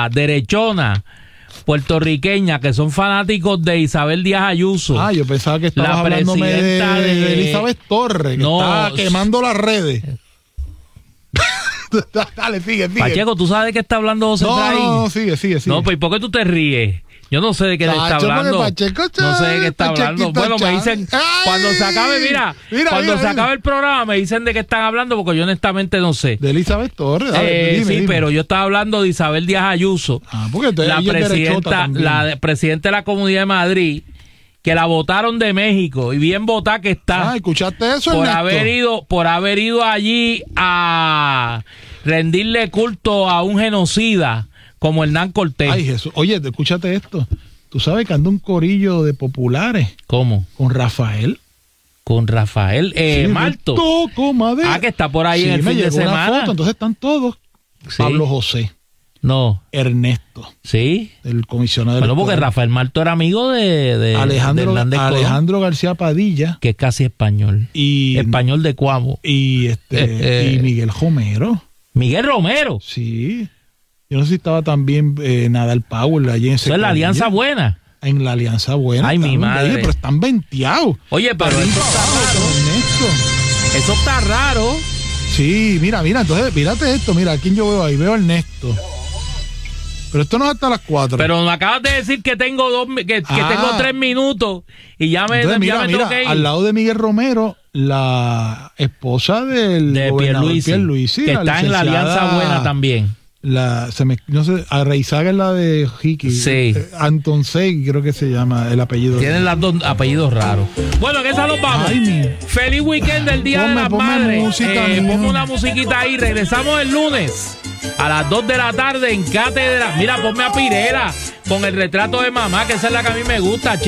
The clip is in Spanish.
derechona puertorriqueña que son fanáticos de Isabel Díaz Ayuso. Yo pensaba que estabas hablándome de Elizabeth Torres, que está quemando las redes. Dale, sigue. Pacheco, ¿tú sabes de qué está hablando José Efraín? No, sigue. No, pues ¿por qué tú te ríes? Yo no sé de qué le está hablando. No sé de qué está hablando. Bueno, me dicen, cuando se acabe, cuando se acabe el programa, me dicen de qué están hablando, porque yo honestamente no sé. De Elizabeth Torres, dale, dime. Pero yo estaba hablando de Isabel Díaz Ayuso, la presidenta de la Comunidad de Madrid, que la votaron de México, y bien votada que está. ¿Escuchaste eso, por haber ido allí a rendirle culto a un genocida como Hernán Cortés. Ay, Jesús. Oye, escúchate esto. ¿Tú sabes que anda un corillo de populares? ¿Cómo? Con Rafael. Malto. Que está por ahí en el fin de semana. Una foto, entonces están todos. Sí. Pablo José. No. Ernesto. Sí. El comisionado. Bueno, porque Rafael Malto era amigo de Alejandro García Padilla. Que es casi español. Español de Cuamo. Y Miguel Romero. ¿Miguel Romero? Sí. Yo no sé si estaba también Nadal Powell allí en ese. ¿En la Alianza Buena? En la Alianza Buena. Ay, mi madre. Pero están venteados. Oye, pero eso está raro. Eso está raro. Sí, mira, entonces, mírate esto. Mira, ¿a quién yo veo ahí? Veo a Ernesto. Pero esto no es hasta las 4. Pero me acabas de decir que tengo tengo 3 minutos y ya me tengo que ir. Al lado de Miguel Romero, la esposa del gobernador Pierluisi, que está en la Alianza Buena también. No sé, Arreizaga es la de Hickey. Sí. Anton Sey, creo que se llama el apellido. Tienen las dos apellidos raros. Bueno, en esa nos vamos. Feliz weekend del Día de las Madres. Ponme una musiquita ahí. Regresamos el lunes a las 2 de la tarde en Cátedra. Mira, ponme a Pirela con el retrato de mamá, que esa es la que a mí me gusta,